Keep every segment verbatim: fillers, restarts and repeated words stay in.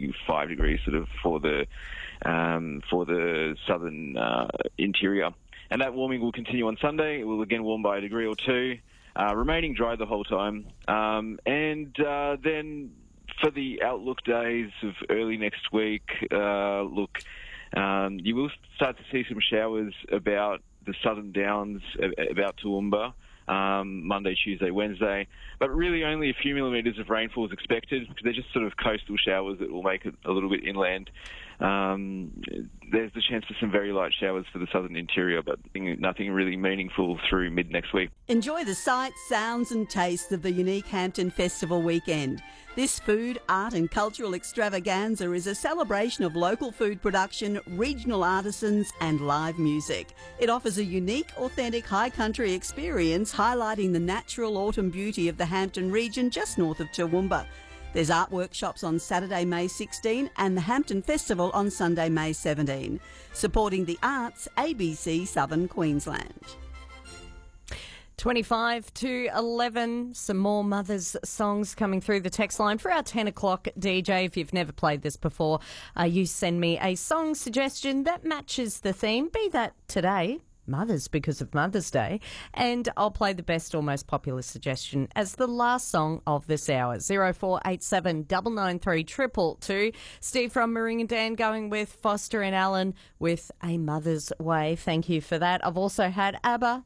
twenty-five degrees sort of for the um, for the southern uh, interior. And that warming will continue on Sunday. It will again warm by a degree or two, uh, remaining dry the whole time. Um, and uh, then for the outlook days of early next week, uh, look, um, you will start to see some showers about the Southern Downs, about Toowoomba, um, Monday, Tuesday, Wednesday. But really only a few millimetres of rainfall is expected because they're just sort of coastal showers that will make it a little bit inland. Um, there's the chance for some very light showers for the southern interior, but nothing really meaningful through mid next week. Enjoy the sights, sounds and tastes of the unique Hampton Festival weekend. This food, art and cultural extravaganza is a celebration of local food production, regional artisans and live music. It offers a unique, authentic high country experience highlighting the natural autumn beauty of the Hampton region just north of Toowoomba. There's art workshops on Saturday, May sixteenth and the Hampton Festival on Sunday, May seventeenth. Supporting the arts, A B C Southern Queensland. twenty-five to eleven, some more Mothers songs coming through the text line for our ten o'clock D J. If you've never played this before, uh, you send me a song suggestion that matches the theme, be that today, Mothers because of Mother's Day, and I'll play the best or most popular suggestion as the last song of this hour. zero four eight seven nine nine three two two two. Steve from Meringadan going with Foster and Allen with A Mother's Way. Thank you for that. I've also had ABBA.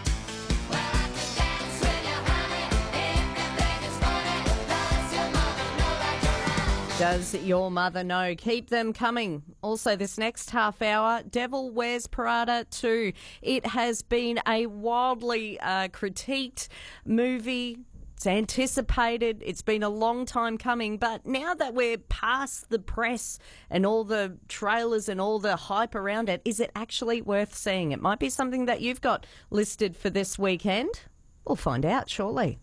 Does your mother know? Keep them coming. Also, this next half hour, Devil Wears Prada two. It has been a wildly uh, critiqued movie. It's anticipated. It's been a long time coming. But now that we're past the press and all the trailers and all the hype around it, is it actually worth seeing? It might be something that you've got listed for this weekend. We'll find out shortly.